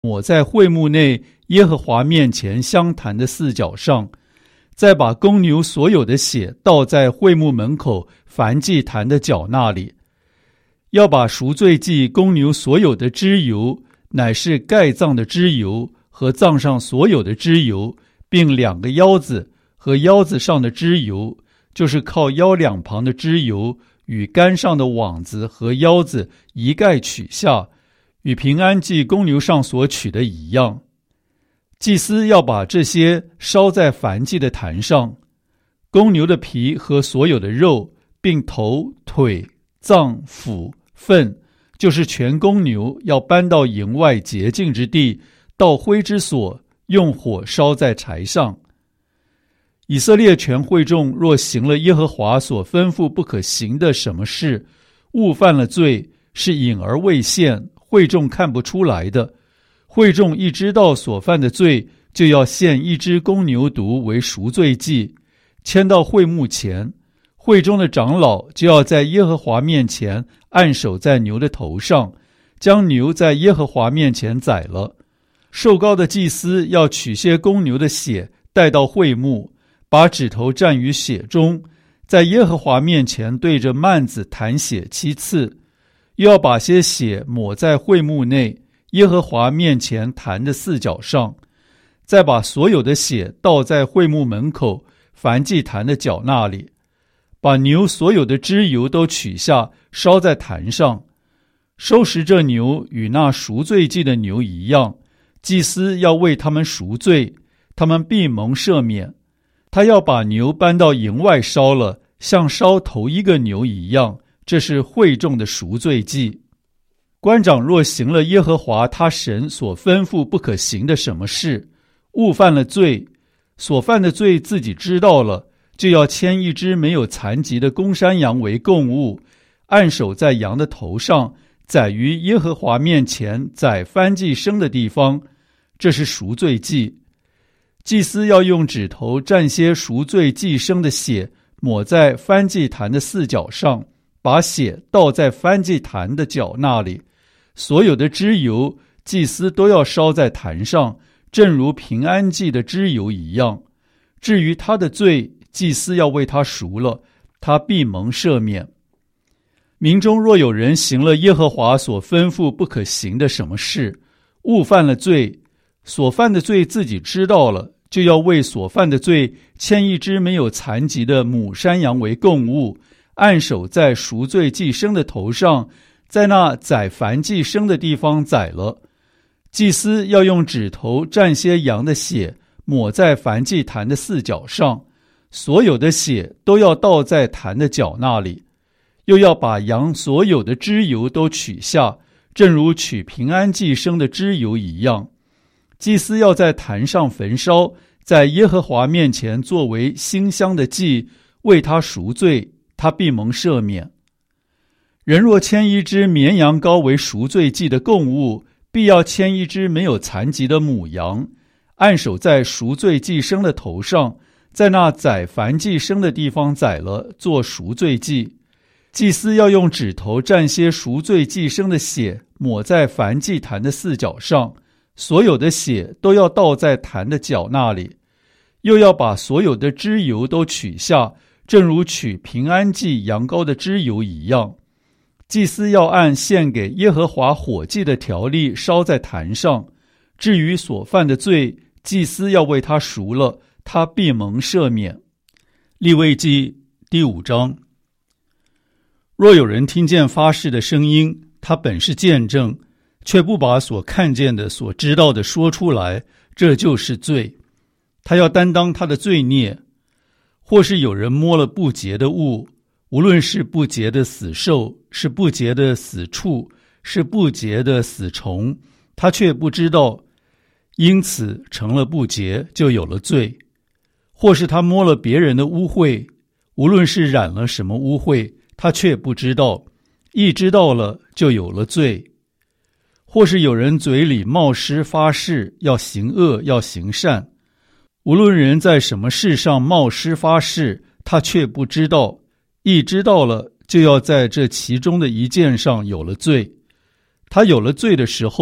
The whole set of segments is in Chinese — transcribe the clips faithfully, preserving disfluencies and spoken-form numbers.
抹在会幕内耶和华面前香坛的四角上，再把公牛所有的血倒在会幕门口燔祭坛的角那里。要把赎罪祭公牛所有的脂油，乃是盖脏的脂油和脏上所有的脂油，并两个腰子和腰子上的脂油，就是靠腰两旁的脂油，与杆上的网子和腰子一概取下，与平安祭公牛上所取的一样。祭司要把这些烧在燔祭的坛上，公牛的皮和所有的肉，并头、腿、脏、腑、粪，就是全公牛，要搬到营外洁净之地，到灰之所，用火烧在柴上。以色列全会众若行了耶和华所吩咐不可行的什么事，误犯了罪，是隐而未现，会众看不出来的，会众一知道所犯的罪，就要献一只公牛犊为赎罪祭，牵到会幕前。会中的长老就要在耶和华面前按手在牛的头上，将牛在耶和华面前宰了。受膏的祭司要取些公牛的血带到会幕，把指头蘸于血中，在耶和华面前对着幔子弹血七次，又要把些血抹在会幕内耶和华面前坛的四角上，再把所有的血倒在会幕门口燔祭坛的角那里，把牛所有的脂油都取下，烧在坛上。收拾这牛与那赎罪祭的牛一样，祭司要为他们赎罪，他们必蒙赦免。他要把牛搬到营外烧了，像烧头一个牛一样，这是会众的赎罪祭。官长若行了耶和华他神所吩咐不可行的什么事，误犯了罪，所犯的罪自己知道了，就要牵一只没有残疾的公山羊为供物，按手在羊的头上，宰于耶和华面前宰燔祭牲的地方，这是赎罪祭。祭司要用指头蘸些赎罪祭牲的血，抹在燔祭坛的四角上，把血倒在燔祭坛的角那里。所有的脂油，祭司都要烧在坛上，正如平安祭的脂油一样。至于他的罪，祭司要为他赎了，他必蒙赦免。民中若有人行了耶和华所吩咐不可行的什么事，误犯了罪，所犯的罪自己知道了，就要为所犯的罪牵一只没有残疾的母山羊为供物，按手在赎罪祭牲的头上，在那宰燔祭牲的地方宰了。祭司要用指头蘸些羊的血，抹在燔祭坛的四角上，所有的血都要倒在坛的角那里。又要把羊所有的脂油都取下，正如取平安祭牲的脂油一样。祭司要在坛上焚烧，在耶和华面前作为馨香的祭，为他赎罪，他必蒙赦免。人若牵一只绵羊羔为赎罪祭的供物，必要牵一只没有残疾的母羊，按手在赎罪祭牲的头上，在那宰燔祭牲的地方宰了，做赎罪祭。祭司要用指头蘸些赎罪祭牲的血，抹在燔祭坛的四角上，所有的血都要倒在坛的角那里。又要把所有的脂油都取下，正如取平安祭羊羔的脂油一样。祭司要按献给耶和华火祭的条例烧在坛上。至于所犯的罪，祭司要为他赎了，他必蒙赦免。利未记第五章。若有人听见发誓的声音，他本是见证，却不把所看见的所知道的说出来，这就是罪。他要担当他的罪孽。或是有人摸了不洁的物，无论是不洁的死兽，是不洁的死畜，是不洁的死虫，他却不知道，因此成了不洁，就有了罪。或是他摸了别人的污秽，无论是染了什么污秽，他却不知道，一知道了，就有了罪。或是有人嘴里冒失发誓，要行恶，要行善，无论人在什么事上冒失发誓，他却不知道，一知道了，就要在这其中的一件上有了罪。他有了罪的时候，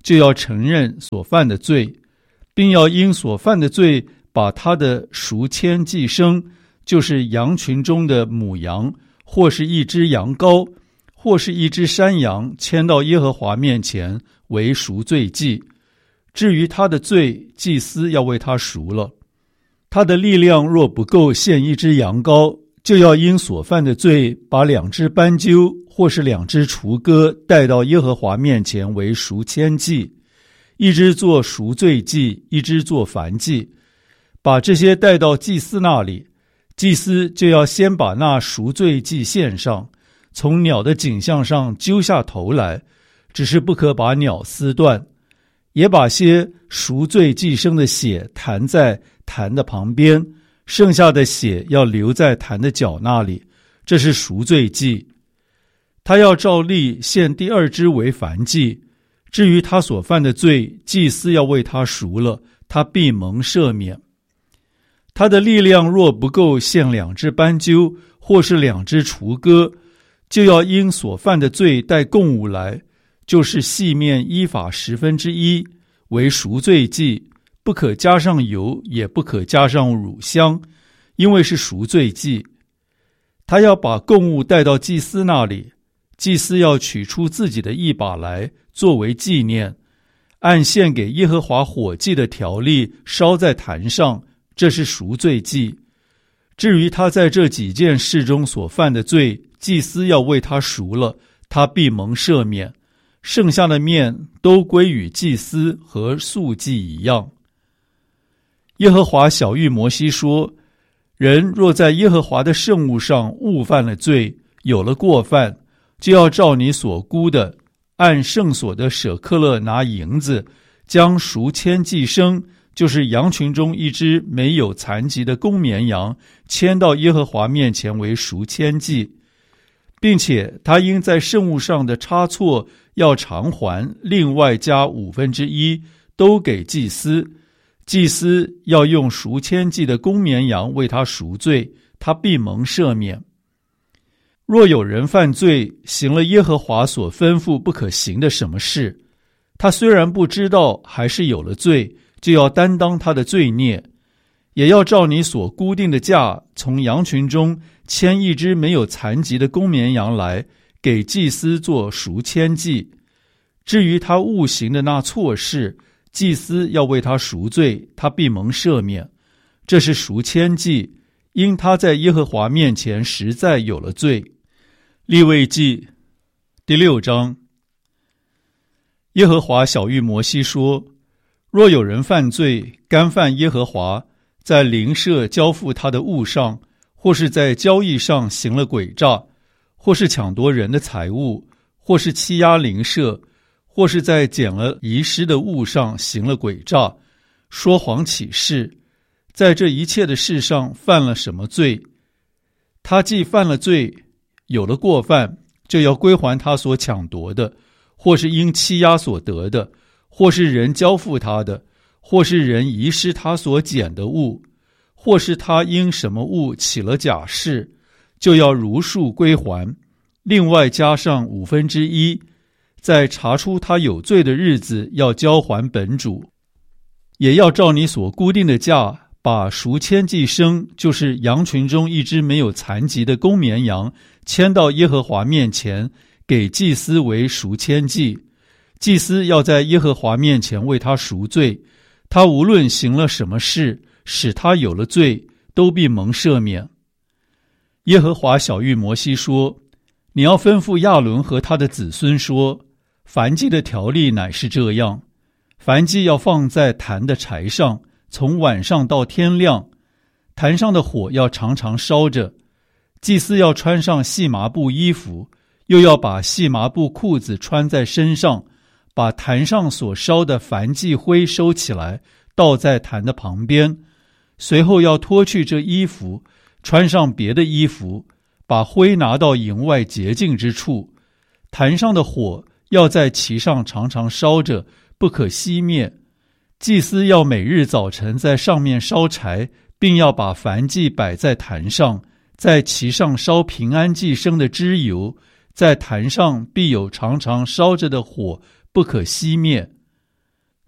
就要承认所犯的罪，并要因所犯的罪把他的赎愆祭牲，就是羊群中的母羊，或是一只羊羔，或是一只山羊，牵到耶和华面前为赎罪祭。至于他的罪，祭司要为他赎了。他的力量若不够献一只羊羔，就要因所犯的罪把两只斑鸠或是两只雏鸽带到耶和华面前为赎愆祭，一只做赎罪祭，一只做燔祭。把这些带到祭司那里，祭司就要先把那赎罪祭献上，从鸟的颈项上揪下头来，只是不可把鸟撕断，也把些赎罪祭牲的血弹在坛的旁边，剩下的血要留在坛的角那里，这是赎罪祭。他要照例献第二只为燔祭，至于他所犯的罪，祭司要为他赎了，他必蒙赦免。他的力量若不够献两只斑鸠或是两只雏鸽，就要因所犯的罪带供物来，就是细面依法十分之一为赎罪祭，不可加上油，也不可加上乳香，因为是赎罪祭。他要把供物带到祭司那里，祭司要取出自己的一把来作为纪念，按献给耶和华火祭的条例烧在坛上，这是赎罪祭。至于他在这几件事中所犯的罪，祭司要为他赎了，他必蒙赦免，剩下的面都归与祭司和素祭一样。耶和华晓谕摩西说，人若在耶和华的圣物上误犯了罪，有了过犯，就要照你所估的，按圣所的舍克勒拿银子，将赎愆祭牲，就是羊群中一只没有残疾的公绵羊，牵到耶和华面前为赎愆祭，并且他应在圣物上的差错要偿还，另外加五分之一，都给祭司。祭司要用赎愆祭的公绵羊为他赎罪，他必蒙赦免。若有人犯罪，行了耶和华所吩咐不可行的什么事，他虽然不知道，还是有了罪，就要担当他的罪孽，也要照你所固定的价，从羊群中牵一只没有残疾的公绵羊来，给祭司做赎愆祭。至于他误行的那错事，祭司要为他赎罪，他必蒙赦免，这是赎愆祭，因他在耶和华面前实在有了罪。利未记第六章。耶和华晓谕摩西说，若有人犯罪，干犯耶和华，在邻舍交付他的物上，或是在交易上行了诡诈，或是抢夺人的财物，或是欺压邻舍，或是在捡了遗失的物上行了诡诈，说谎起誓，在这一切的事上犯了什么罪，他既犯了罪，有了过犯，就要归还他所抢夺的，或是因欺压所得的，或是人交付他的，或是人遗失他所捡的物，或是他因什么物起了假誓，就要如数归还，另外加上五分之一，在查出他有罪的日子要交还本主。也要照你所固定的价，把赎愆祭牲，就是羊群中一只没有残疾的公绵羊，牵到耶和华面前，给祭司为赎愆祭。祭司要在耶和华面前为他赎罪，他无论行了什么事，使他有了罪，都必蒙赦免。耶和华晓谕摩西说，你要吩咐亚伦和他的子孙说，燔祭的条例乃是这样，燔祭要放在坛的柴上，从晚上到天亮，坛上的火要常常烧着。祭司要穿上细麻布衣服，又要把细麻布裤子穿在身上，把坛上所烧的燔祭灰收起来，倒在坛的旁边。随后要脱去这衣服，穿上别的衣服，把灰拿到营外洁净之处。坛上的火要在其上常常烧着，不可熄灭。祭司要每日早晨在上面烧柴，并要把燔祭摆在坛上，在其上烧平安祭牲的脂油，在坛上必有常常烧着的火，不可熄灭。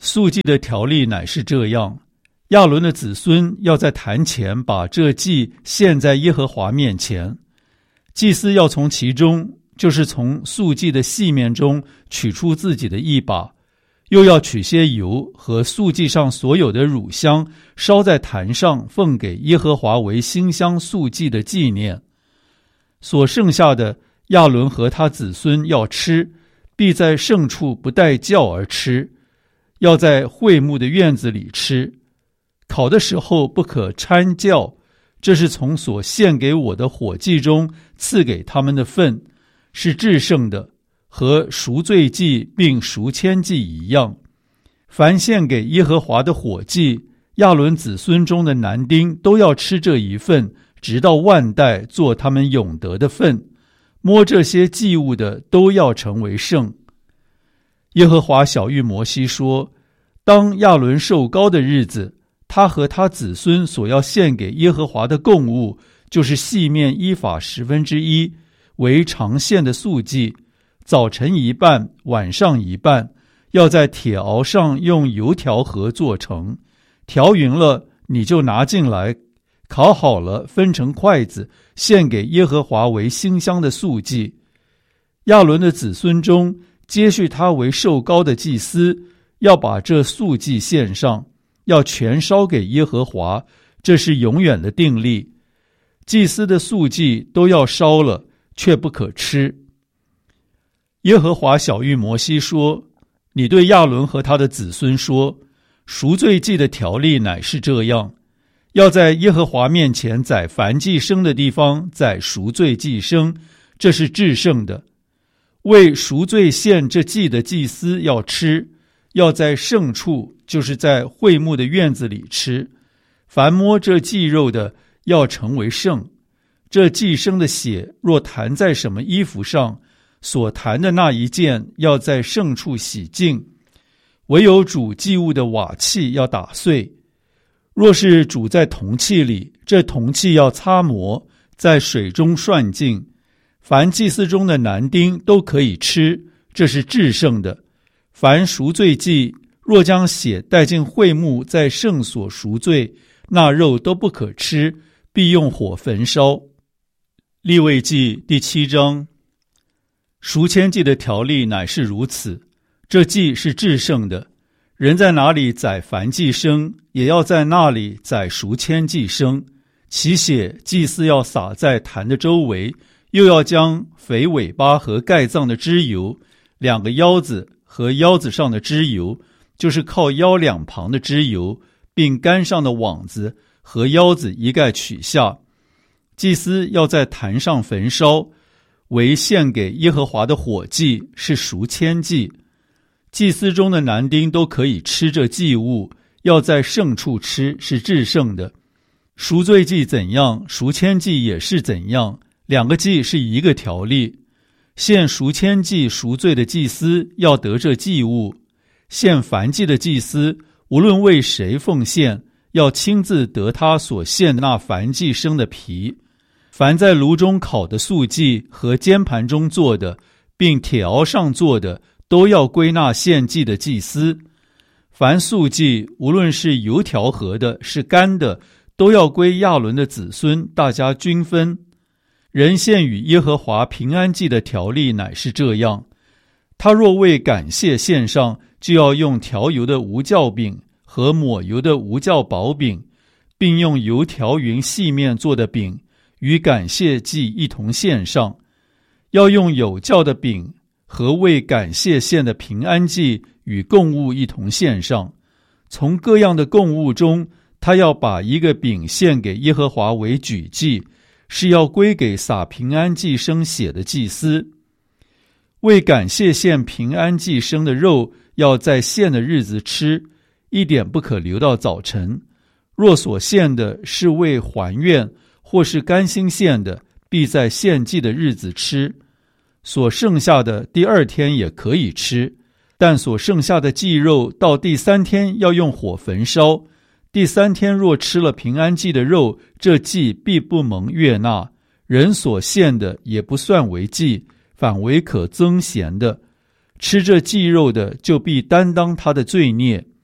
素祭的条例乃是这样：亚伦的子孙要在坛前把这祭献在耶和华面前，祭司要从其中，就是从素祭的细面中取出自己的一把，又要取些油和素祭上所有的乳香，烧在坛上，奉给耶和华为馨香素祭的纪念。所剩下的，亚伦和他子孙要吃，必在圣处不带酵而吃，要在会幕的院子里吃。烤的时候不可掺酵，这是从所献给我的火祭中赐给他们的份，是至圣的，和赎罪祭并赎愆祭一样。凡献给耶和华的火祭，亚伦子孙中的男丁都要吃这一份，直到万代，做他们永得的份。摸这些祭物的都要成为圣。耶和华晓谕摩西说，当亚伦受膏的日子，他和他子孙所要献给耶和华的供物，就是细面依法十分之一，为常献的素祭，早晨一半，晚上一半，要在铁熬上用油调和做成，调匀了，你就拿进来，烤好了，分成筷子，献给耶和华为馨香的素祭。亚伦的子孙中，接续他为受膏的祭司，要把这素祭献上，要全烧给耶和华，这是永远的定例。祭司的素祭都要烧了，却不可吃。耶和华晓谕摩西说，你对亚伦和他的子孙说，赎罪祭的条例乃是这样，要在耶和华面前宰燔祭牲的地方宰赎罪祭牲，这是至圣的。为赎罪献这祭的祭司要吃，要在圣处，就是在会幕的院子里吃。凡摸这祭肉的，要成为圣。这祭牲的血若弹在什么衣服上，所弹的那一件要在圣处洗净。唯有煮祭物的瓦器要打碎。若是煮在铜器里，这铜器要擦磨，在水中涮净。凡祭司中的男丁都可以吃，这是至圣的。凡赎罪祭，若将血带进会幕，在圣所赎罪，那肉都不可吃，必用火焚烧。利未记第七章。赎愆祭的条例乃是如此，这祭是至圣的。人在哪里宰燔祭牲，也要在那里宰赎愆祭牲，其血祭司要撒在坛的周围，又要将肥尾巴和盖脏的脂油，两个腰子和腰子上的脂油，就是靠腰两旁的脂油，并杆上的网子和腰子一概取下。祭司要在坛上焚烧，为献给耶和华的火祭，是赎愆祭。祭司中的男丁都可以吃这祭物，要在圣处吃，是至圣的。赎罪祭怎样，赎愆祭也是怎样，两个祭是一个条例。献赎愆祭赎罪的祭司要得这祭物，献燔祭的祭司无论为谁奉献，要亲自得他所献那燔祭牲的皮。凡在炉中烤的素祭和煎盘中做的，并铁熬上做的，都要归纳献祭的祭司。凡素祭，无论是油调和的，是干的，都要归亚伦的子孙，大家均分。人献与耶和华平安祭的条例乃是这样：他若为感谢献上，就要用调油的无酵饼和抹油的无酵薄饼，并用油调匀细面做的饼，与感谢祭一同献上。要用有酵的饼和为感谢献的平安祭与供物一同献上。从各样的供物中，他要把一个饼献给耶和华为举祭，是要归给撒平安祭牲血的祭司。为感谢献平安祭牲的肉，要在献的日子吃，一点不可留到早晨。若所献的是为还愿或是甘心献的，必在献祭的日子吃。所剩下的第二天也可以吃，但所剩下的祭肉到第三天要用火焚烧。第三天若吃了平安祭的肉，这祭必不蒙悦纳，人所献的也不算为祭，反为可增咸的。吃这祭肉的，就必担当他的罪孽，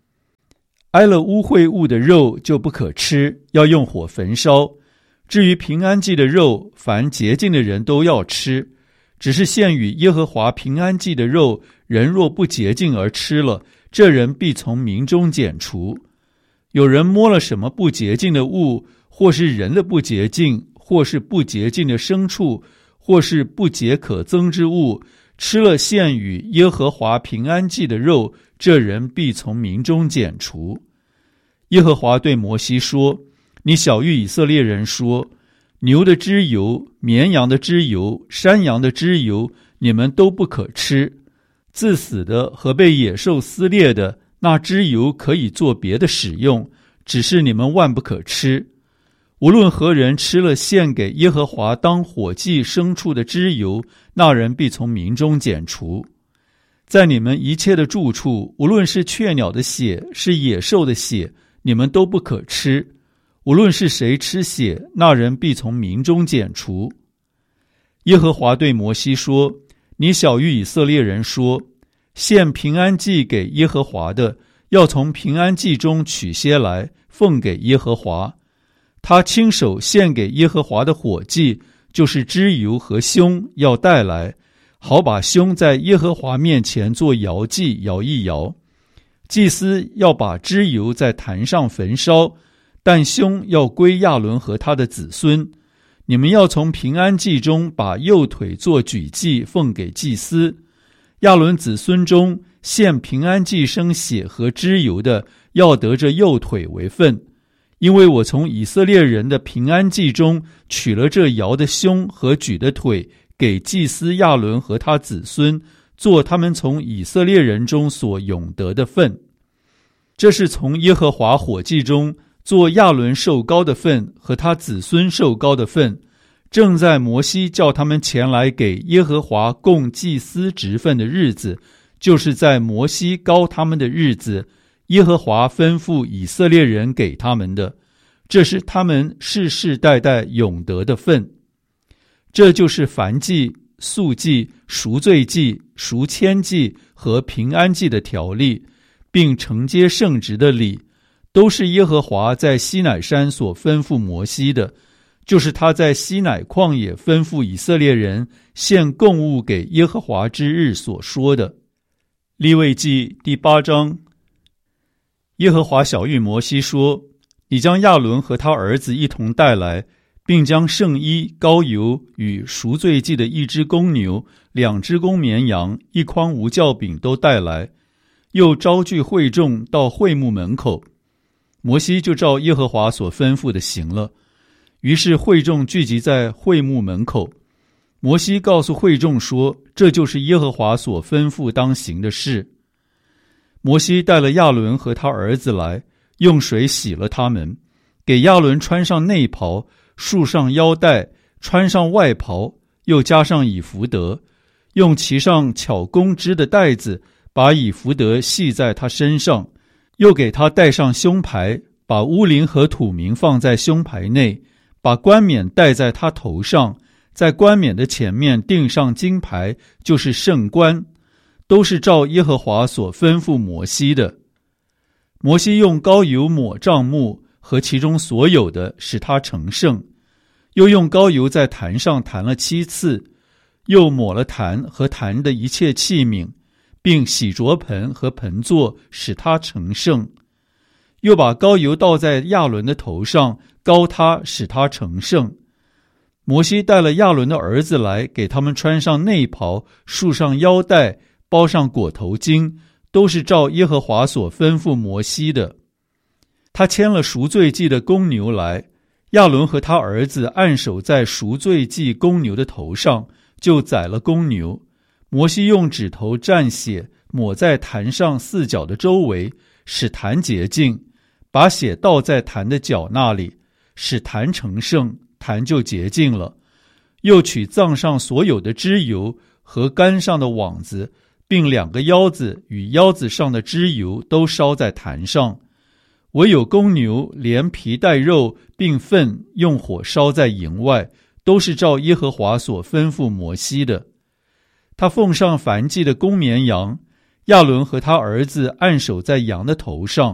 挨了污秽物的肉就不可吃，要用火焚烧。至于平安祭的肉，凡洁净的人都要吃，只是献与耶和华平安祭的肉，人若不洁净而吃了，这人必从民中剪除。有人摸了什么不洁净的物，或是人的不洁净，或是不洁净的牲畜，或是不洁可憎之物，吃了献与耶和华平安祭的肉，这人必从民中剪除。耶和华对摩西说：你晓谕以色列人说，牛的脂油、绵羊的脂油、山羊的脂油，你们都不可吃。自死的和被野兽撕裂的，那脂油可以做别的使用，只是你们万不可吃。无论何人吃了献给耶和华当火祭牲畜的脂油，那人必从民中剪除。在你们一切的住处，无论是雀鸟的血，是野兽的血，你们都不可吃。无论是谁吃血，那人必从民中剪除。耶和华对摩西说：你晓谕以色列人说，献平安祭给耶和华的，要从平安祭中取些来，奉给耶和华。他亲手献给耶和华的火祭，就是脂油和胸，要带来，好把胸在耶和华面前做摇祭，摇一摇。祭司要把脂油在坛上焚烧，但胸要归亚伦和他的子孙。你们要从平安祭中把右腿做举祭，奉给祭司。亚伦子孙中献平安祭生血和脂油的，要得这右腿为分。因为我从以色列人的平安祭中取了这摇的胸和举的腿，给祭司亚伦和他子孙，做他们从以色列人中所永得的份。这是从耶和华火祭中做亚伦受膏的份和他子孙受膏的份，正在摩西叫他们前来给耶和华供祭司职分的日子，就是在摩西膏他们的日子，耶和华吩咐以色列人给他们的，这是他们世世代代永得的份。这就是燔祭、素祭、赎罪祭、赎愆祭和平安祭的条例，并承接圣职的礼，都是耶和华在西乃山所吩咐摩西的，就是他在西乃旷野吩咐以色列人献供物给耶和华之日所说的。利未记第八章。耶和华晓谕摩西说：你将亚伦和他儿子一同带来，并将圣衣、膏油与赎罪祭的一只公牛、两只公绵羊、一筐无酵饼都带来，又招聚会众到会幕门口。摩西就照耶和华所吩咐的行了。于是会众聚集在会幕门口。摩西告诉会众说：这就是耶和华所吩咐当行的事。摩西带了亚伦和他儿子来，用水洗了他们，给亚伦穿上内袍，束上腰带，穿上外袍，又加上以弗得，用其上巧工织的带子把以弗得系在他身上，又给他戴上胸牌，把乌灵和土明放在胸牌内，把冠冕戴在他头上，在冠冕的前面钉上金牌，就是圣冠，都是照耶和华所吩咐摩西的。摩西用膏油抹帐幕和其中所有的，使它成圣，又用膏油在坛上弹了七次，又抹了坛和坛的一切器皿，并洗濯盆和盆座，使它成圣。又把膏油倒在亚伦的头上，膏他，使他成圣。摩西带了亚伦的儿子来，给他们穿上内袍，束上腰带，包上裹头巾，都是照耶和华所吩咐摩西的。他牵了赎罪祭的公牛来，亚伦和他儿子按手在赎罪祭公牛的头上，就宰了公牛。摩西用指头蘸血，抹在坛上四角的周围，使坛洁净，把血倒在坛的角那里，使坛成圣，坛就洁净了。又取脏上所有的脂油和肝上的网子，并两个腰子与腰子上的脂油都烧在坛上。唯有公牛连皮带肉并粪用火烧在营外，都是照耶和华所吩咐摩西的。他奉上燔祭的公绵羊，亚伦和他儿子按手在羊的头上，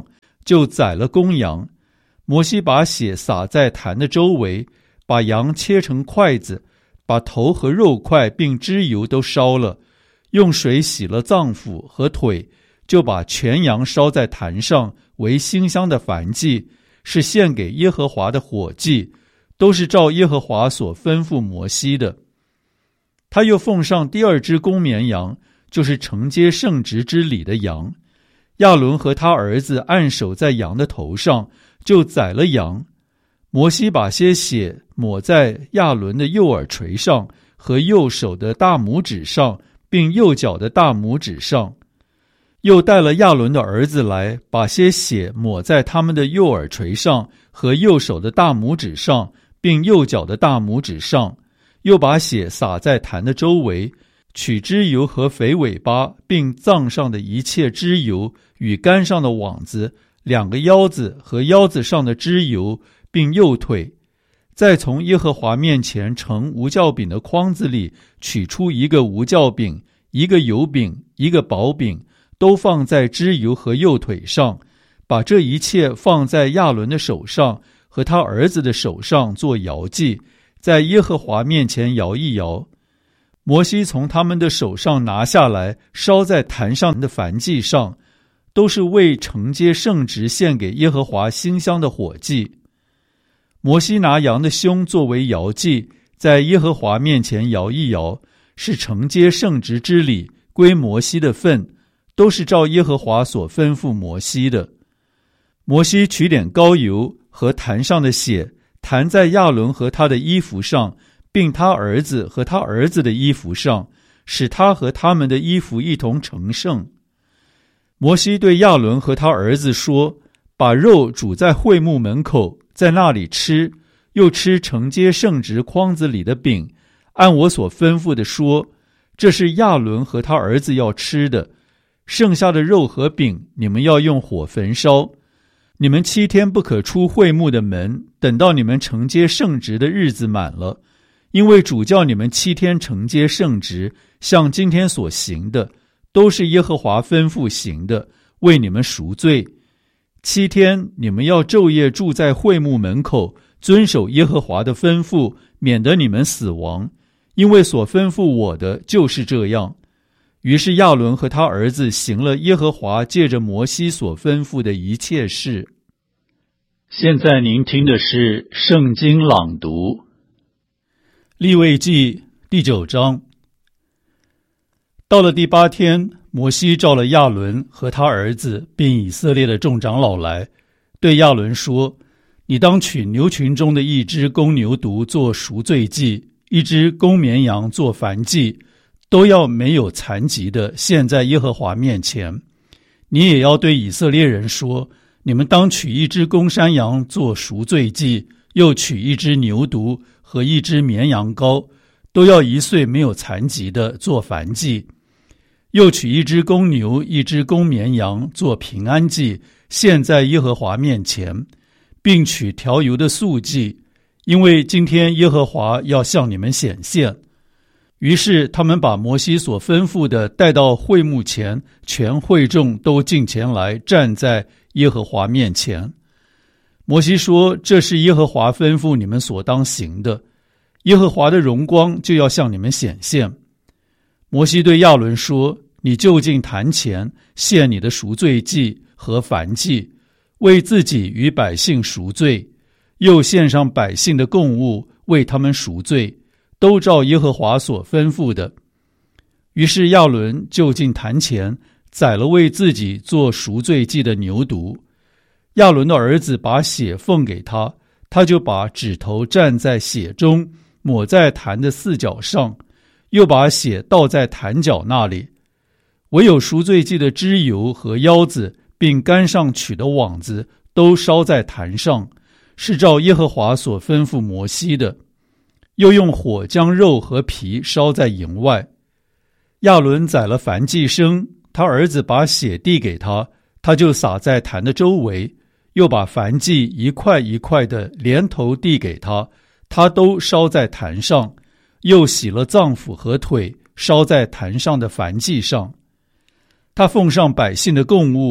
就宰了公羊。摩西把血洒在坛的周围，把羊切成筷子，把头和肉块并脂油都烧了，用水洗了脏腑和腿，就把全羊烧在坛上，为馨香的燔祭，是献给耶和华的火祭，都是照耶和华所吩咐摩西的。他又奉上第二只公绵羊，就是承接圣职之礼的羊。亚伦和他儿子按手在羊的头上，就宰了羊。摩西把些血抹在亚伦的右耳垂上和右手的大拇指上，并右脚的大拇指上。又带了亚伦的儿子来，把些血抹在他们的右耳垂上和右手的大拇指上，并右脚的大拇指上。又把血洒在坛的周围，取脂油和肥尾巴，并脏上的一切脂油与肝上的网子，两个腰子和腰子上的脂油，并右腿。再从耶和华面前盛无酵饼的筐子里取出一个无酵饼，一个油饼，一个薄饼，都放在脂油和右腿上，把这一切放在亚伦的手上和他儿子的手上做摇祭，在耶和华面前摇一摇。摩西从他们的手上拿下来，烧在坛上的燔祭上，都是为承接圣职献给耶和华馨香的火祭。摩西拿羊的胸作为摇祭，在耶和华面前摇一摇，是承接圣职之礼，归摩西的份，都是照耶和华所吩咐摩西的。摩西取点膏油和坛上的血，弹在亚伦和他的衣服上，并他儿子和他儿子的衣服上，使他和他们的衣服一同成圣。摩西对亚伦和他儿子说：把肉煮在会幕门口，在那里吃，又吃承接圣职筐子里的饼，按我所吩咐的说，这是亚伦和他儿子要吃的。剩下的肉和饼，你们要用火焚烧。你们七天不可出会幕的门，等到你们承接圣职的日子满了。因为主叫你们七天承接圣职，像今天所行的，都是耶和华吩咐行的，为你们赎罪。七天你们要昼夜住在会幕门口，遵守耶和华的吩咐，免得你们死亡。因为所吩咐我的就是这样。于是亚伦和他儿子行了耶和华借着摩西所吩咐的一切事。现在您听的是圣经朗读，利未记第九章。到了第八天，摩西召了亚伦和他儿子并以色列的众长老来，对亚伦说：你当取牛群中的一只公牛犊做赎罪祭，一只公绵羊做燔祭，都要没有残疾的献在耶和华面前。你也要对以色列人说：你们当取一只公山羊做赎罪祭，又取一只牛犊和一只绵羊羔，都要一岁没有残疾的做燔祭。又取一只公牛，一只公绵羊做平安祭，献在耶和华面前，并取调油的素祭，因为今天耶和华要向你们显现。于是他们把摩西所吩咐的带到会幕前，全会众都进前来，站在耶和华面前。摩西说：这是耶和华吩咐你们所当行的，耶和华的荣光就要向你们显现。摩西对亚伦说：你就近坛前献你的赎罪祭和燔祭，为自己与百姓赎罪，又献上百姓的供物，为他们赎罪，都照耶和华所吩咐的。于是亚伦就近坛前，宰了为自己做赎罪祭的牛犊。亚伦的儿子把血奉给他，他就把指头蘸在血中，抹在坛的四角上，又把血倒在坛角那里。唯有赎罪祭的脂油和腰子，并杆上取的网子，都烧在坛上，是照耶和华所吩咐摩西的。又用火将肉和皮烧在营外。亚伦宰了燔祭牲，他儿子把血递给他，他就撒在坛的周围，又把燔祭一块一块的连头递给他，他都烧在坛上，又洗了脏腑和腿，烧在坛上的燔祭上。他奉上百姓的供物，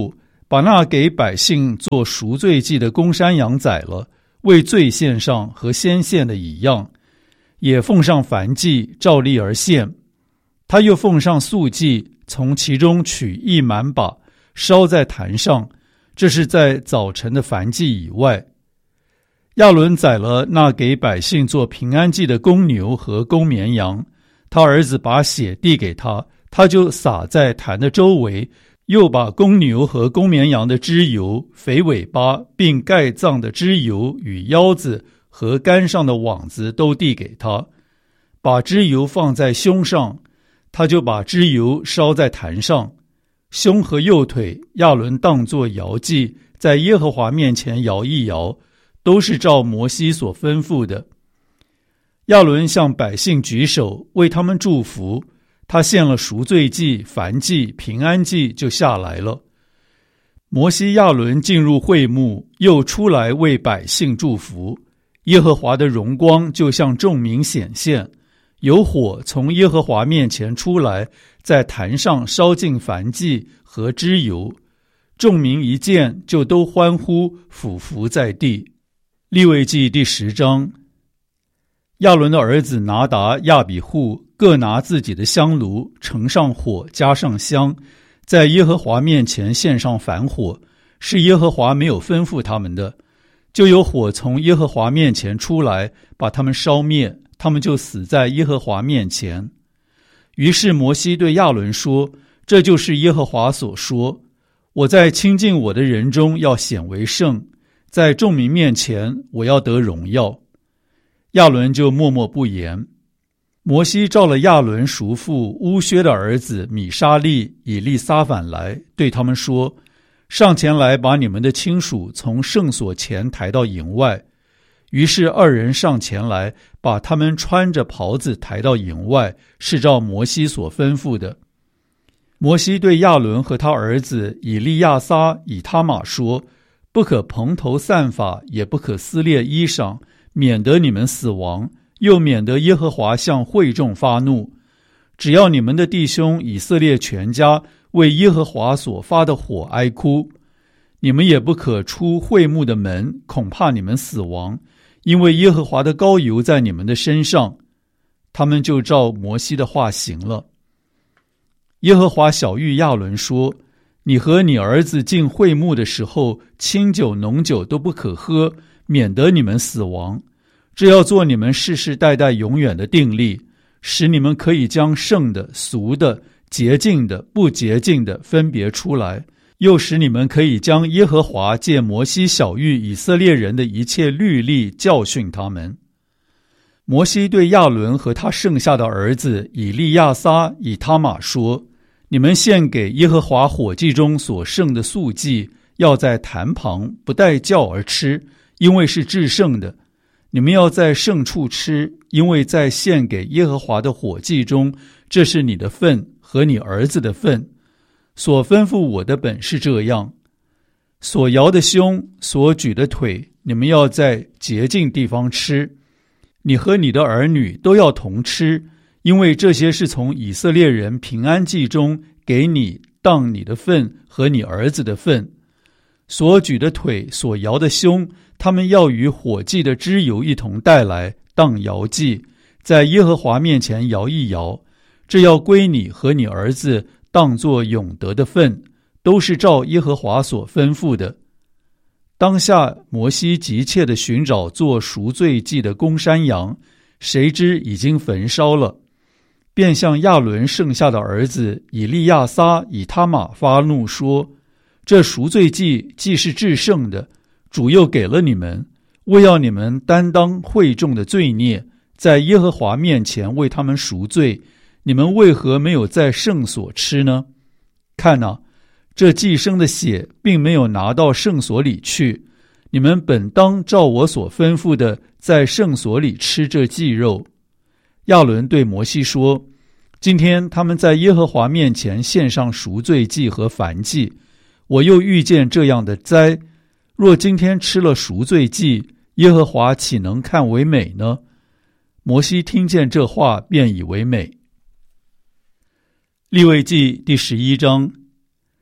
把那给百姓做赎罪祭的公山羊宰了，为罪献上和先献的一样，也奉上燔祭，照例而献。他又奉上素祭，从其中取一满把，烧在坛上，这是在早晨的燔祭以外。亚伦宰了那给百姓做平安祭的公牛和公绵羊，他儿子把血递给他，他就撒在坛的周围，又把公牛和公绵羊的脂油、肥尾巴并盖脏的脂油与腰子和杆上的网子都递给他，把脂油放在胸上，他就把脂油烧在坛上。胸和右腿亚伦当作摇祭，在耶和华面前摇一摇，都是照摩西所吩咐的。亚伦向百姓举手，为他们祝福，他献了赎罪祭、燔祭、平安祭，就下来了。摩西亚伦进入会幕，又出来为百姓祝福。耶和华的荣光就向众民显现，有火从耶和华面前出来，在坛上烧尽燔祭和脂油。众民一见，就都欢呼，俯伏在地。利未记第十章。亚伦的儿子拿达、亚比户各拿自己的香炉，盛上火，加上香，在耶和华面前献上燔火，是耶和华没有吩咐他们的。就有火从耶和华面前出来，把他们烧灭，他们就死在耶和华面前。于是摩西对亚伦说：这就是耶和华所说，我在亲近我的人中要显为圣，在众民面前我要得荣耀。亚伦就默默不言。摩西召了亚伦叔父乌薛的儿子米沙利、以利撒反来，对他们说：上前来，把你们的亲属从圣所前抬到营外。于是二人上前来，把他们穿着袍子抬到营外，是照摩西所吩咐的。摩西对亚伦和他儿子以利亚撒、以他玛说：不可蓬头散发，也不可撕裂衣裳，免得你们死亡，又免得耶和华向会众发怒。只要你们的弟兄以色列全家为耶和华所发的火哀哭，你们也不可出会幕的门，恐怕你们死亡，因为耶和华的膏油在你们的身上。他们就照摩西的话行了。耶和华晓谕亚伦说：你和你儿子进会幕的时候，清酒浓酒都不可喝，免得你们死亡。这要做你们世世代代永远的定例，使你们可以将圣的、俗的、洁净的、不洁净的分别出来，又使你们可以将耶和华借摩西晓谕以色列人的一切律例教训他们。摩西对亚伦和他剩下的儿子以利亚撒、以他玛说：你们献给耶和华火祭中所剩的素祭，要在坛旁不带酵而吃，因为是至圣的。你们要在圣处吃，因为在献给耶和华的火祭中，这是你的份和你儿子的份。所吩咐我的本是这样：所摇的胸，所举的腿，你们要在洁净地方吃。你和你的儿女都要同吃，因为这些是从以色列人平安祭中给你当你的份和你儿子的份。所举的腿，所摇的胸，他们要与火祭的脂油一同带来，当摇祭，在耶和华面前摇一摇。这要归你和你儿子当作永得的份，都是照耶和华所吩咐的。当下摩西急切地寻找做赎罪祭的公山羊，谁知已经焚烧了，便向亚伦剩下的儿子以利亚撒、以他玛发怒说：这赎罪祭既是至圣的，主又给了你们，为要你们担当会众的罪孽，在耶和华面前为他们赎罪，你们为何没有在圣所吃呢？看哪，这祭牲的血并没有拿到圣所里去，你们本当照我所吩咐的，在圣所里吃这祭肉。亚伦对摩西说：今天他们在耶和华面前献上赎罪祭和燔祭，我又遇见这样的灾，若今天吃了赎罪祭，耶和华岂能看为美呢？摩西听见这话，便以为美。利未记第十一章。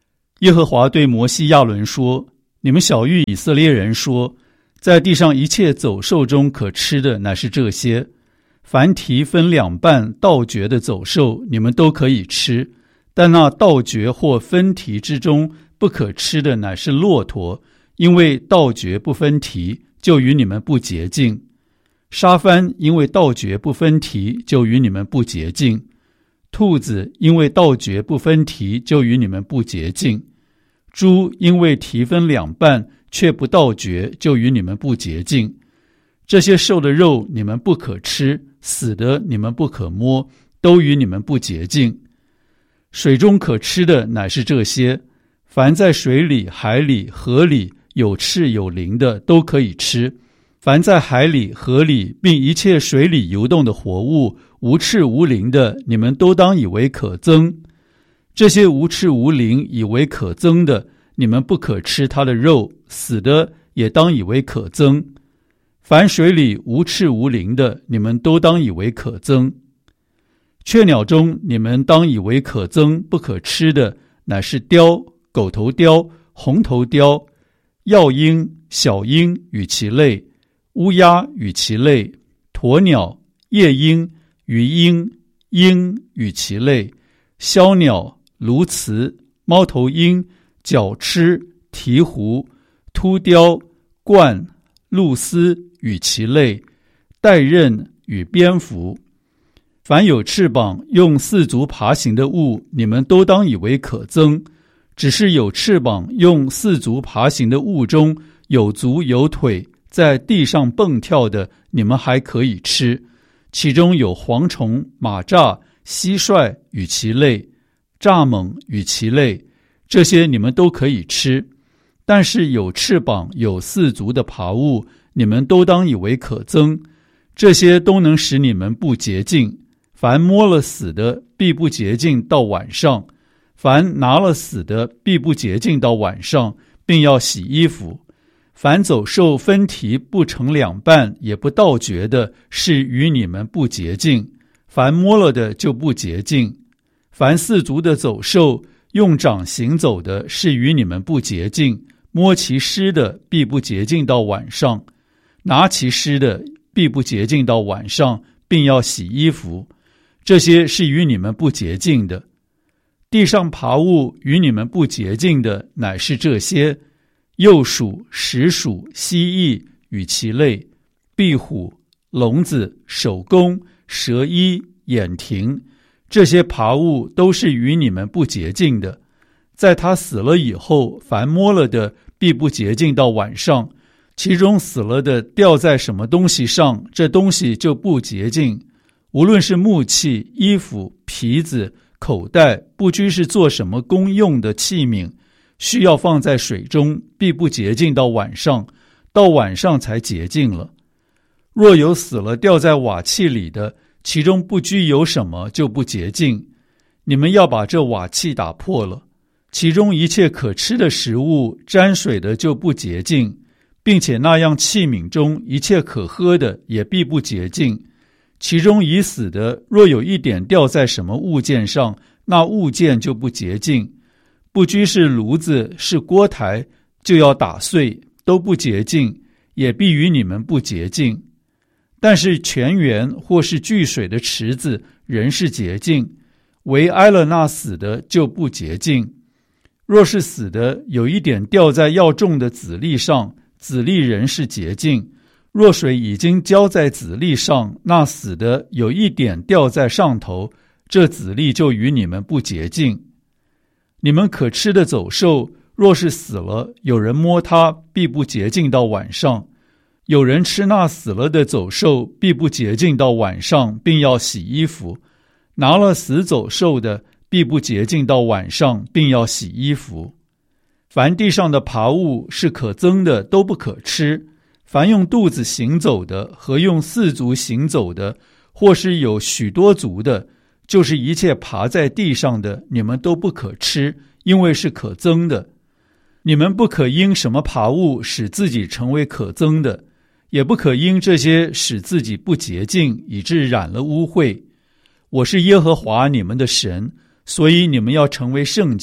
耶和华对摩西亚伦说：你们晓谕以色列人说，在地上一切走兽中可吃的乃是这些，凡蹄分两半倒嚼的走兽，你们都可以吃，但那倒嚼或分蹄之中不可吃的乃是骆驼，因为倒嚼不分蹄，就与你们不洁净。沙番因为倒嚼不分蹄，就与你们不洁净。兔子因为倒嚼不分蹄，就与你们不洁净。猪因为蹄分两半却不倒嚼，就与你们不洁净。这些兽的肉你们不可吃，死的你们不可摸，都与你们不洁净。水中可吃的乃是这些，凡在水里、海里、河里有翅有鳞的都可以吃。凡在海里、河里并一切水里游动的活物，无翅无鳞的，你们都当以为可憎。这些无翅无鳞以为可憎的，你们不可吃它的肉，死的也当以为可憎。凡水里无翅无鳞的，你们都当以为可憎。雀鸟中你们当以为可憎不可吃的，乃是雕、狗头雕、红头雕、药鹰、小鹰与其类，乌鸦与其类，鸵鸟、夜鹰、鱼鹰、鹰与其类，枭鸟、鸬鹚、猫头鹰、角鸱、鹈鹕、秃雕、鹳、鹭鸶与其类，带刃与蝙蝠。凡有翅膀用四足爬行的物，你们都当以为可憎。只是有翅膀用四足爬行的物中，有足有腿，在地上蹦跳的，你们还可以吃。其中有蝗虫、马蚱、蟋蟀与其类，蚱蜢与其类，这些你们都可以吃。但是有翅膀有四足的爬物，你们都当以为可憎。这些都能使你们不洁净。凡摸了死的，必不洁净到晚上；凡拿了死的，必不洁净到晚上，并要洗衣服。凡走兽分蹄不成两半，也不倒嚼的，是与你们不洁净；凡摸了的就不洁净。凡四足的走兽用掌行走的，是与你们不洁净；摸其尸的，必不洁净到晚上；拿其尸的，必不洁净到晚上，并要洗衣服。这些是与你们不洁净的。地上爬物与你们不洁净的，乃是这些：鼬鼠、石鼠、蜥蜴与其类，壁虎、聋子、守宫、蛇衣、眼蜓，这些爬物都是与你们不洁净的。在他死了以后，凡摸了的，必不洁净到晚上。其中死了的掉在什么东西上，这东西就不洁净。无论是木器、衣服、皮子、口袋，不拘是做什么公用的器皿，需要放在水中，必不洁净到晚上，到晚上才洁净了。若有死了掉在瓦器里的，其中不拘有什么，就不洁净。你们要把这瓦器打破了。其中一切可吃的食物沾水的就不洁净，并且那样器皿中一切可喝的也必不洁净。其中已死的，若有一点掉在什么物件上，那物件就不洁净。不拘是炉子是锅台，就要打碎，都不洁净，也必与你们不洁净。但是泉源或是聚水的池子仍是洁净，唯挨了那死的就不洁净。若是死的有一点掉在要种的籽粒上，籽粒仍是洁净。若水已经浇在籽粒上，那死的有一点掉在上头，这籽粒就与你们不洁净。你们可吃的走兽，若是死了，有人摸它，必不洁净到晚上。有人吃那死了的走兽，必不洁净到晚上，并要洗衣服。拿了死走兽的，必不洁净到晚上，并要洗衣服。凡地上的爬物是可憎的，都不可吃。凡用肚子行走的和用四足行走的，或是有许多足的，就是一切爬在地上的，你们都不可吃，因为是可憎的。你们不可因什么爬物使自己成为可憎的，也不可因这些使自己不洁净，以致染了污秽。我是耶和华你们的神，所以你们要成为圣洁，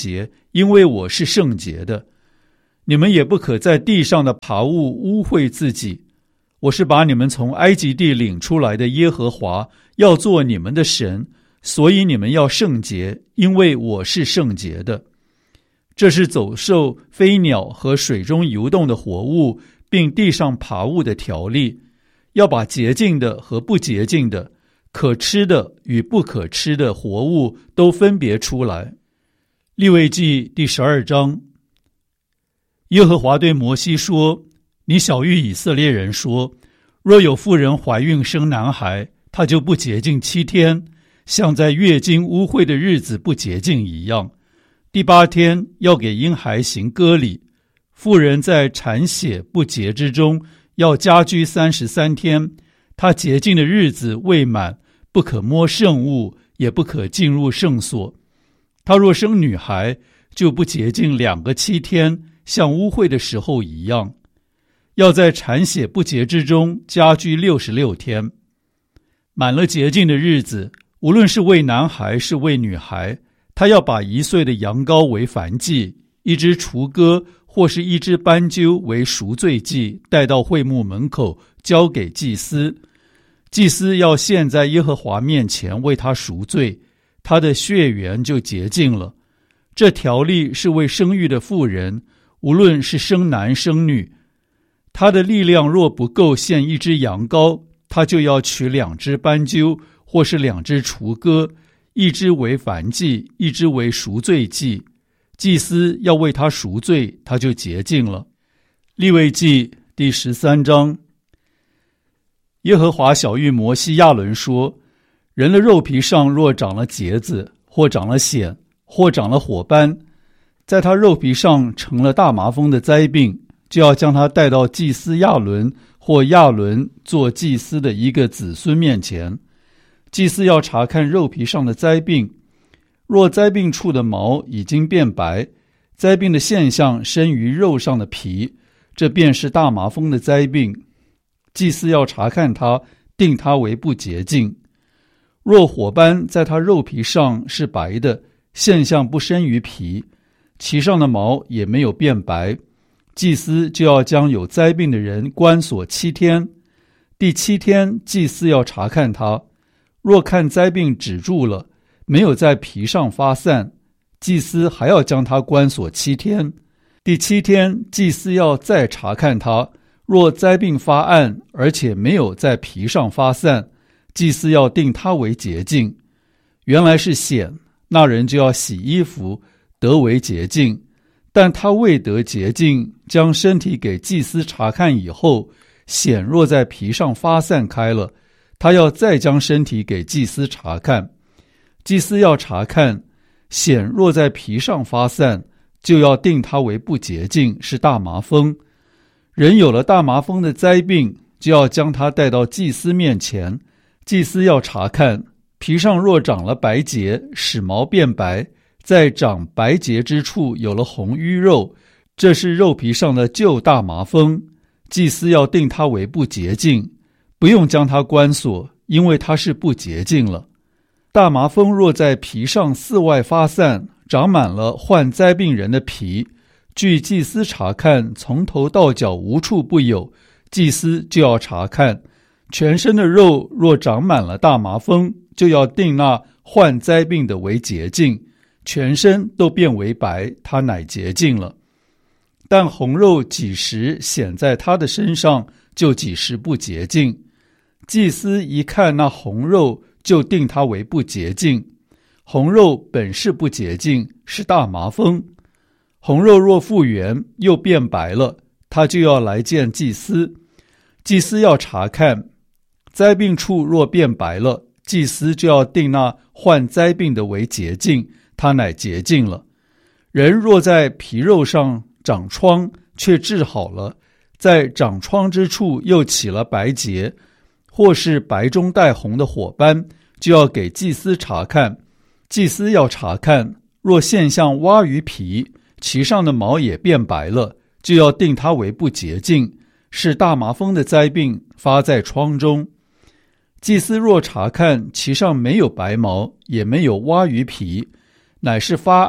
因为我是圣洁的。你们也不可在地上的爬物污秽自己。我是把你们从埃及地领出来的耶和华，要做你们的神，所以你们要圣洁，因为我是圣洁的。这是走兽、飞鸟和水中游动的活物，并地上爬物的条例，要把洁净的和不洁净的，可吃的与不可吃的活物都分别出来。利未记第十二章。耶和华对摩西说：你晓谕以色列人说，若有妇人怀孕生男孩，她就不洁净七天，像在月经污秽的日子不洁净一样。第八天要给婴孩行割礼。妇人在产血不洁之中，要家居三十三天。她洁净的日子未满，不可摸圣物，也不可进入圣所。她若生女孩，就不洁净两个七天，像污秽的时候一样。要在产血不洁之中家居六十六天。满了洁净的日子，无论是为男孩是为女孩，他要把一岁的羊羔为燔祭，一只雏鸽或是一只斑鸠为赎罪祭，带到会幕门口交给祭司。祭司要献在耶和华面前为他赎罪，他的血源就洁净了。这条例是为生育的妇人，无论是生男生女。他的力量若不够献一只羊羔，他就要取两只斑鸠或是两只雏鸽，一只为燔祭，一只为赎罪祭。祭司要为他赎罪，他就洁净了。利未记第十三章。耶和华晓谕摩西亚伦说，人的肉皮上若长了疖子，或长了癣，或长了火斑，在他肉皮上成了大麻风的灾病，就要将他带到祭司亚伦或亚伦做祭司的一个子孙面前。祭司要查看肉皮上的灾病，若灾病处的毛已经变白，灾病的现象深于肉上的皮，这便是大麻风的灾病。祭司要查看他，定他为不洁净。若火斑在他肉皮上是白的，现象不深于皮，其上的毛也没有变白，祭司就要将有灾病的人关锁七天。第七天祭司要查看他，若看灾病止住了，没有在皮上发散，祭司还要将他关锁七天。第七天祭司要再查看他，若灾病发暗，而且没有在皮上发散，祭司要定他为洁净。原来是癣，那人就要洗衣服，得为洁净。但他未得洁净，将身体给祭司查看以后，癣若在皮上发散开了，他要再将身体给祭司查看。祭司要查看，癣若在皮上发散，就要定他为不洁净，是大麻风。人有了大麻风的灾病，就要将他带到祭司面前。祭司要查看，皮上若长了白结，使毛变白，在长白结之处有了红瘀肉，这是肉皮上的旧大麻风。祭司要定他为不洁净，不用将他关锁，因为他是不洁净了。大麻风若在皮上四外发散，长满了患灾病人的皮，据祭司查看，从头到脚无处不有，祭司就要查看。全身的肉若长满了大麻风，就要定那患灾病的为洁净，全身都变为白，他乃洁净了。但红肉几时显在他的身上，就几时不洁净。祭司一看那红肉，就定他为不洁净。红肉本是不洁净，是大麻风。红肉若复原，又变白了，他就要来见祭司。祭司要查看，灾病处若变白了，祭司就要定那患灾病的为洁净，他乃洁净了。人若在皮肉上长疮，却治好了，在长疮之处又起了白结，或是白中带红的火斑，就要给祭司查看。祭司要查看，若现象蛙鱼皮，其上的毛也变白了，就要定它为不洁净，是大麻风的灾病，发在疮中。祭司若查看其上没有白毛，也没有蛙鱼皮，乃是发暗，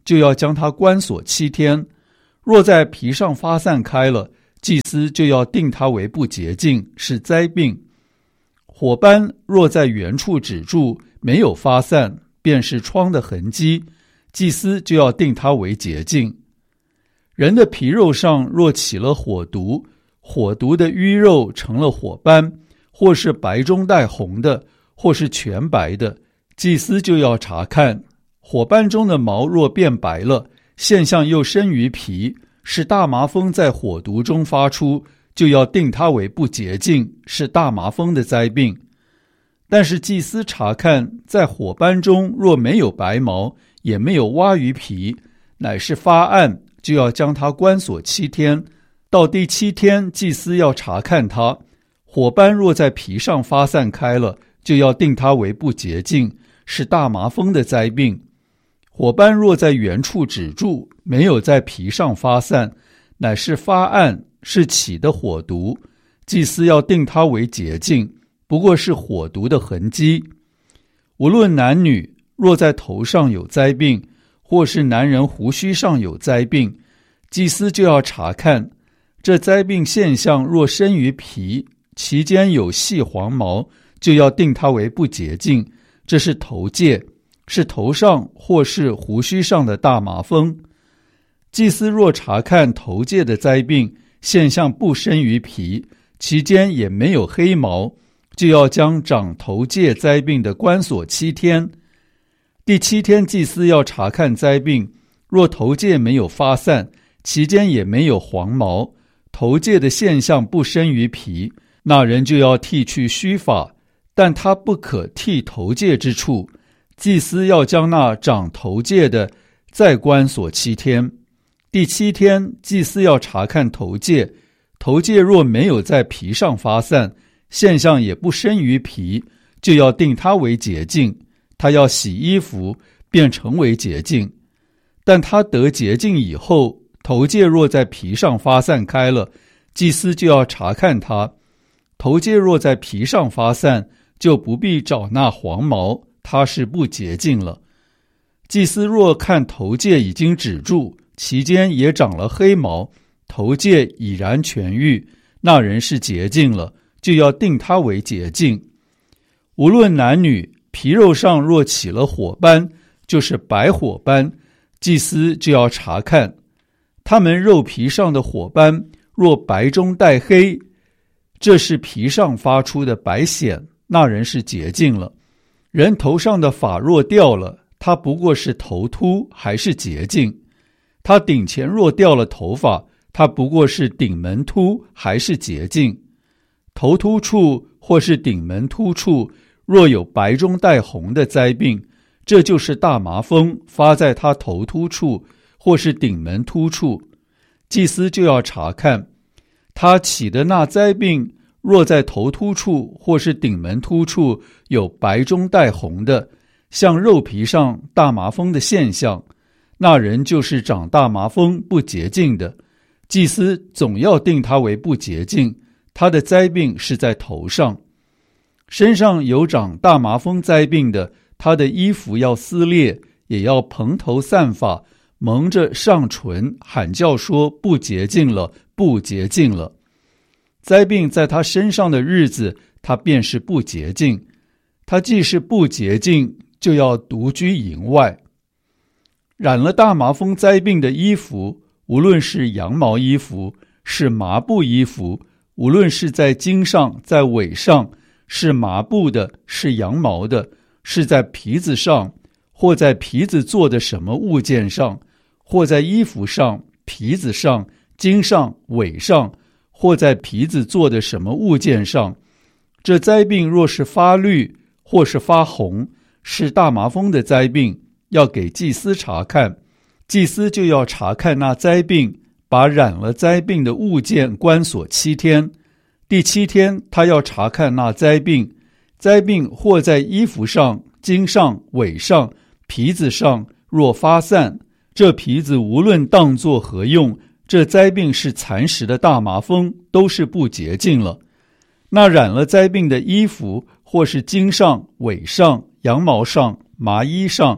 就要将它关锁七天。若在皮上发散开了，祭司就要定它为不洁净，是灾病。火斑若在原处止住，没有发散，便是疮的痕迹，祭司就要定它为洁净。人的皮肉上若起了火毒，火毒的淤肉成了火斑，或是白中带红的，或是全白的，祭司就要查看。火斑中的毛若变白了，现象又深于皮，是大麻风在火毒中发出，就要定它为不洁净，是大麻风的灾病。但是祭司查看，在火斑中若没有白毛，也没有挖于皮，乃是发暗，就要将它关锁七天。到第七天，祭司要查看它。火斑若在皮上发散开了，就要定它为不洁净，是大麻风的灾病。火斑若在原处止住，没有在皮上发散，乃是发暗，是起的火毒，祭司要定它为洁净，不过是火毒的痕迹。无论男女，若在头上有灾病，或是男人胡须上有灾病，祭司就要查看。这灾病现象若深于皮，其间有细黄毛，就要定它为不洁净，这是头疥，是头上或是胡须上的大麻风。祭司若查看头疥的灾病现象不深于皮，其间也没有黑毛，就要将长头疥灾病的关锁七天。第七天，祭司要查看灾病，若头疥没有发散，其间也没有黄毛，头疥的现象不深于皮，那人就要剃去须发，但他不可剃头疥之处。祭司要将那长头疥的再关锁七天。第七天，祭司要查看头疥，头疥若没有在皮上发散，现象也不深于皮，就要定它为洁净。他要洗衣服，便成为洁净。但他得洁净以后，头疥若在皮上发散开了，祭司就要查看它。头疥若在皮上发散，就不必找那黄毛，它是不洁净了。祭司若看头疥已经止住，其间也长了黑毛，头疥已然痊愈，那人是洁净了，就要定他为洁净。无论男女，皮肉上若起了火斑，就是白火斑，祭司就要查看。他们肉皮上的火斑若白中带黑，这是皮上发出的白癣，那人是洁净了。人头上的发若掉了，他不过是头秃，还是洁净。他顶前若掉了头发，他不过是顶门秃，还是洁净。头秃处或是顶门秃处若有白中带红的灾病，这就是大麻风发在他头秃处或是顶门秃处，祭司就要查看。他起的那灾病若在头秃处或是顶门秃处有白中带红的，像肉皮上大麻风的现象，那人就是长大麻风不洁净的，祭司总要定他为不洁净，他的灾病是在头上。身上有长大麻风灾病的，他的衣服要撕裂，也要蓬头散发，蒙着上唇，喊叫说不洁净了，不洁净了。灾病在他身上的日子，他便是不洁净。他既是不洁净，就要独居营外。染了大麻风灾病的衣服，无论是羊毛衣服，是麻布衣服，无论是在襟上，在尾上，是麻布的，是羊毛的，是在皮子上，或在皮子做的什么物件上，或在衣服上、皮子上、襟上、尾上，或在皮子做的什么物件上，这灾病若是发绿，或是发红，是大麻风的灾病，要给祭司查看。祭司就要查看那灾病，把染了灾病的物件关锁七天。第七天，他要查看那灾病，灾病或在衣服上、襟上、尾上、皮子上，若发散，这皮子无论当作何用，这灾病是蚕食的大麻风，都是不洁净了。那染了灾病的衣服，或是襟上、尾上、羊毛上、麻衣上，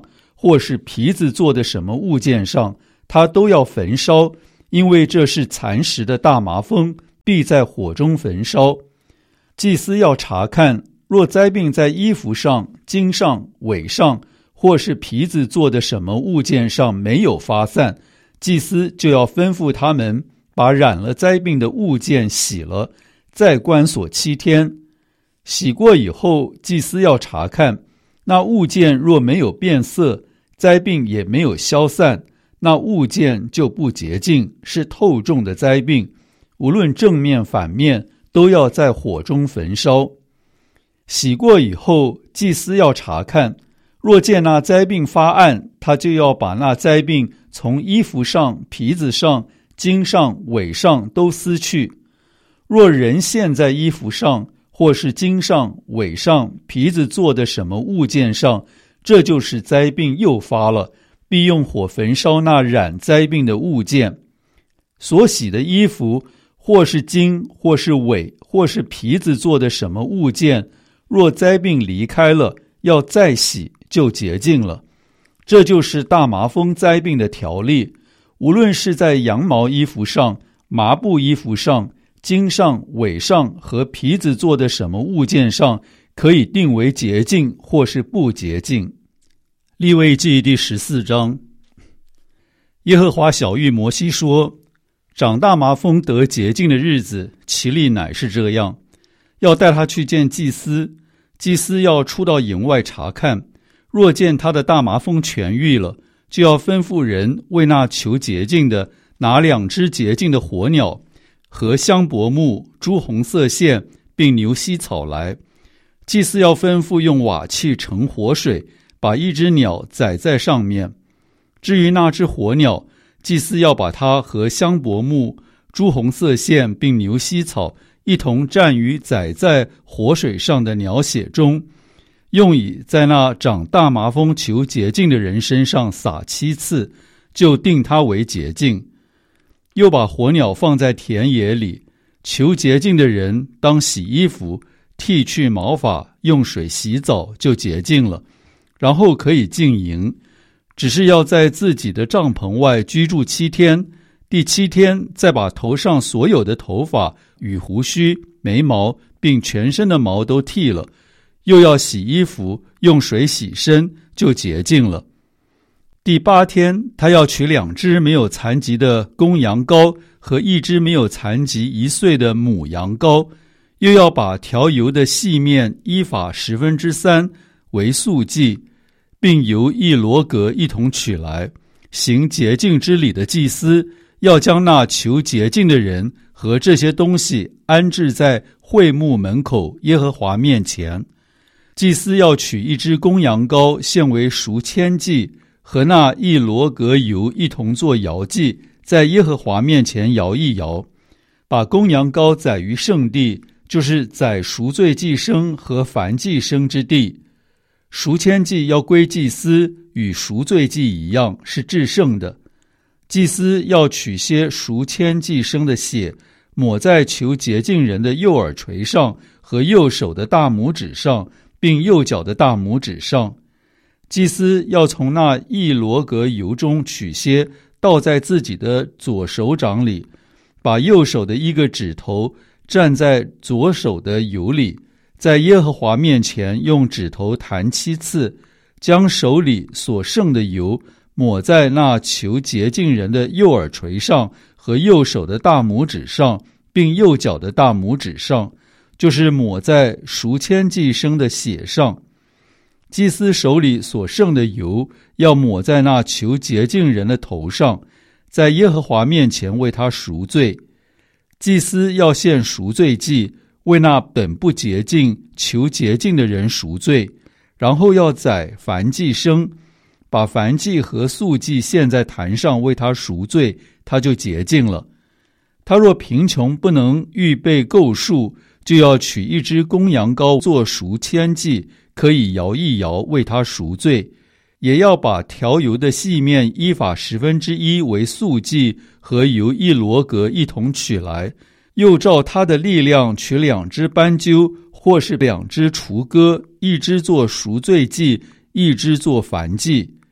或是皮子做的什么物件上，他都要焚烧，因为这是蚕食的大麻风，必在火中焚烧。祭司要查看，若灾病在衣服上、襟上、尾上，或是皮子做的什么物件上没有发散，祭司就要吩咐他们把染了灾病的物件洗了，再关锁七天。洗过以后，祭司要查看，那物件若没有变色，灾病也没有消散，那物件就不洁净，是透重的灾病，无论正面反面，都要在火中焚烧。洗过以后，祭司要查看，若见那灾病发暗，他就要把那灾病从衣服上、皮子上、襟上、尾上都撕去。若人陷在衣服上，或是襟上、尾上、皮子做的什么物件上，这就是灾病又发了，必用火焚烧那染灾病的物件。所洗的衣服，或是襟，或是尾，或是皮子做的什么物件，若灾病离开了，要再洗，就洁净了。这就是大麻风灾病的条例，无论是在羊毛衣服上、麻布衣服上、襟上、尾上和皮子做的什么物件上，可以定为洁净或是不洁净。利未记第十四章，耶和华晓谕摩西说，长大麻风得洁净的日子，其例乃是这样，要带他去见祭司，祭司要出到营外查看，若见他的大麻风痊愈了，就要吩咐人为那求洁净的拿两只洁净的火鸟和香柏木、朱红色线并牛膝草来。祭司要吩咐用瓦器盛活水，把一只鸟宰在上面。至于那只火鸟，祭司要把它和香柏木、朱红色线并牛膝草一同蘸于宰在活水上的鸟血中，用以在那长大麻风求洁净的人身上撒七次，就定他为洁净。又把火鸟放在田野里，求洁净的人当洗衣服，剃去毛发，用水洗澡，就洁净了，然后可以进营，只是要在自己的帐篷外居住七天，第七天再把头上所有的头发与胡须、眉毛并全身的毛都剃了，又要洗衣服，用水洗身，就洁净了。第八天，他要取两只没有残疾的公羊羔和一只没有残疾一岁的母羊羔，又要把调油的细面依法十分之三为素祭，并由一罗革一同取来。行洁净之礼的祭司要将那求洁净的人和这些东西安置在会幕门口耶和华面前。祭司要取一只公羊羔献为赎愆祭，和那一罗革油一同做摇祭，在耶和华面前摇一摇。把公羊羔宰于圣地，就是宰赎罪祭牲和燔祭牲之地。赎愆祭要归祭司，与赎罪祭一样，是至圣的。祭司要取些赎愆祭牲的血，抹在求洁净人的右耳垂上和右手的大拇指上，并右脚的大拇指上。祭司要从那一罗革油中取些，倒在自己的左手掌里，把右手的一个指头蘸在左手的油里，在耶和华面前用指头弹七次，将手里所剩的油抹在那求洁净人的右耳垂上和右手的大拇指上，并右脚的大拇指上，就是抹在赎愆祭牲的血上。祭司手里所剩的油要抹在那求洁净人的头上，在耶和华面前为他赎罪。祭司要献赎罪祭，为那本不洁净求洁净的人赎罪，然后要宰燔祭牲，把燔祭和素祭献在坛上为他赎罪，他就洁净了。他若贫穷不能预备够数，就要取一只公羊羔做赎愆祭，可以摇一摇为他赎罪。也要把调油的细面依法十分之一为素祭，和油一罗革一同取来，又照他的力量取两只斑鸠，或是两只雏鸽，一只做赎罪祭，一只做燔祭。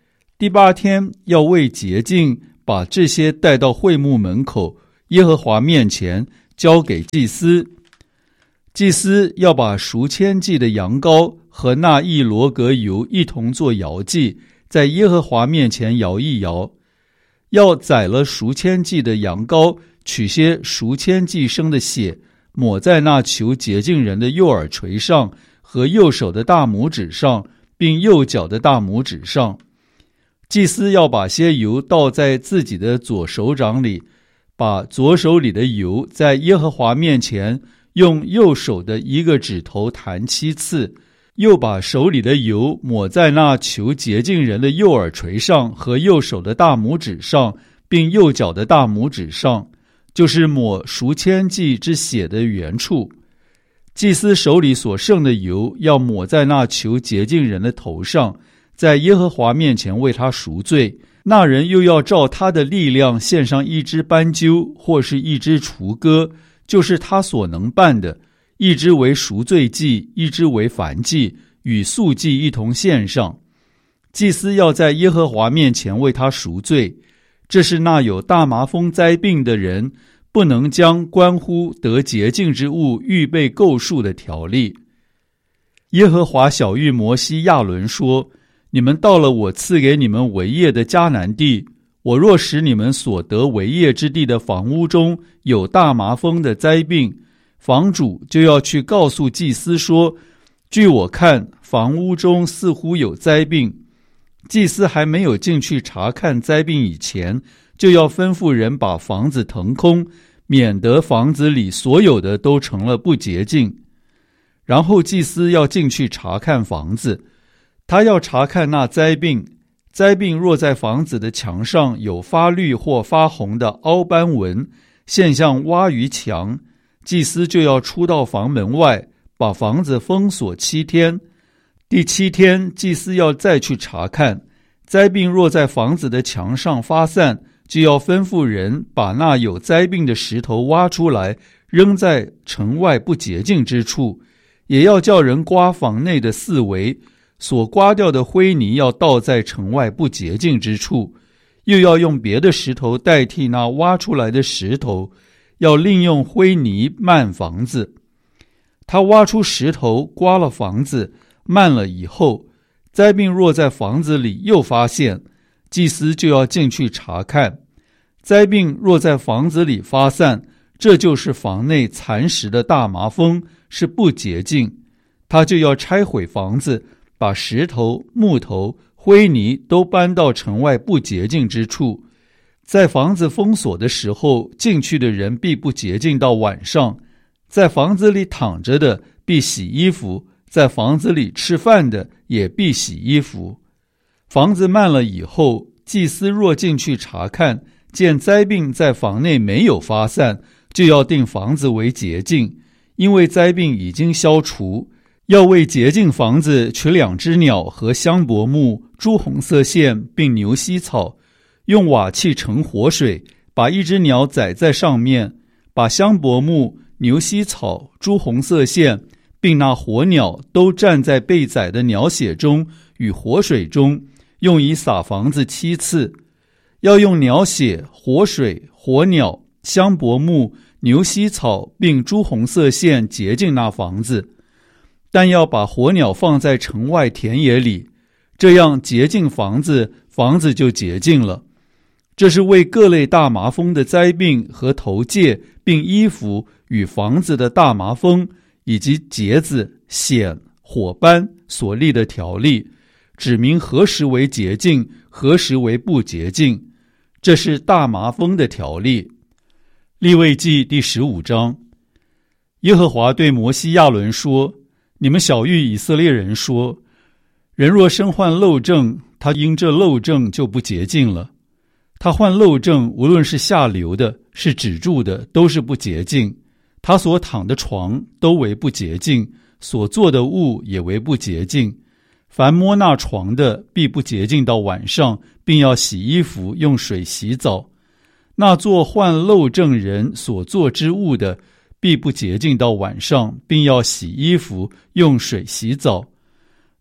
第八天要为洁净，把这些带到会幕门口耶和华面前，交给祭司。祭司要把赎愆祭的羊羔和那一罗革油一同做摇祭，在耶和华面前摇一摇。要宰了赎愆祭的羊羔，取些赎愆祭生的血，抹在那求洁净人的右耳垂上和右手的大拇指上，并右脚的大拇指上。祭司要把些油倒在自己的左手掌里，把左手里的油在耶和华面前用右手的一个指头弹七次，又把手里的油抹在那求洁净人的右耳垂上和右手的大拇指上，并右脚的大拇指上，就是抹赎愆祭之血的原处。祭司手里所剩的油要抹在那求洁净人的头上，在耶和华面前为他赎罪。那人又要照他的力量献上一只斑鸠或是一只雏鸽，就是他所能办的，一只为赎罪祭，一只为燔祭，与素祭一同献上。祭司要在耶和华面前为他赎罪。这是那有大麻风灾病的人不能将关乎得洁净之物预备够数的条例。耶和华晓谕摩西亚伦说，你们到了我赐给你们为业的迦南地，我若使你们所得为业之地的房屋中有大麻风的灾病，房主就要去告诉祭司说，据我看，房屋中似乎有灾病。祭司还没有进去查看灾病以前，就要吩咐人把房子腾空，免得房子里所有的都成了不洁净。然后祭司要进去查看房子，他要查看那灾病。灾病若在房子的墙上有发绿或发红的凹斑纹，现像挖鱼墙，祭司就要出到房门外，把房子封锁七天。第七天，祭司要再去查看。灾病若在房子的墙上发散，就要吩咐人把那有灾病的石头挖出来，扔在城外不洁净之处。也要叫人刮房内的四围，所刮掉的灰泥要倒在城外不洁净之处。又要用别的石头代替那挖出来的石头，要另用灰泥漫房子。他挖出石头刮了房子，漫了以后，灾病若在房子里又发现，祭司就要进去查看。灾病若在房子里发散，这就是房内蚕食的大麻风，是不洁净。他就要拆毁房子，把石头、木头、灰泥都搬到城外不洁净之处。在房子封锁的时候，进去的人必不洁净到晚上。在房子里躺着的必洗衣服，在房子里吃饭的也必洗衣服。房子漫了以后，祭司若进去查看，见灾病在房内没有发散，就要定房子为洁净，因为灾病已经消除。要为洁净房子取两只鸟和香柏木、朱红色线并牛膝草，用瓦器盛活水，把一只鸟宰在上面，把香柏木、牛膝草、朱红色线并那活鸟都蘸在被宰的鸟血中与活水中，用以洒房子七次。要用鸟血、活水、活鸟、香柏木、牛膝草并朱红色线洁净那房子，但要把活鸟放在城外田野里，这样洁净房子，房子就洁净了。这是为各类大麻风的灾病和头疥，并衣服与房子的大麻风以及结子、癣、火斑所立的条例，指明何时为洁净，何时为不洁净。这是大麻风的条例。利未记第十五章。耶和华对摩西亚伦说，你们晓谕以色列人说，人若身患漏症，他因这漏症就不洁净了。他患漏症，无论是下流的，是止住的，都是不洁净。他所躺的床都为不洁净，所做的物也为不洁净。凡摸那床的，必不洁净到晚上，并要洗衣服，用水洗澡。那做患漏症人所做之物的，必不洁净到晚上，并要洗衣服，用水洗澡。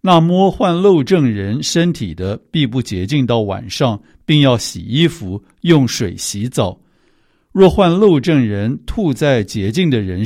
那摸患漏症人身体的，必不洁净到晚上，并要洗衣服，用水洗澡。若患漏症人吐在洁净的人